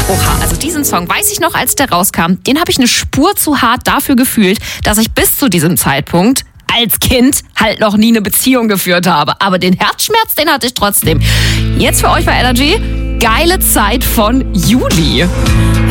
Oha, also diesen Song weiß ich noch, als der rauskam. Den habe ich eine Spur zu hart dafür gefühlt, dass ich bis zu diesem Zeitpunkt als Kind halt noch nie eine Beziehung geführt habe. Aber den Herzschmerz, den hatte ich trotzdem. Jetzt für euch bei Energy, geile Zeit von Juli.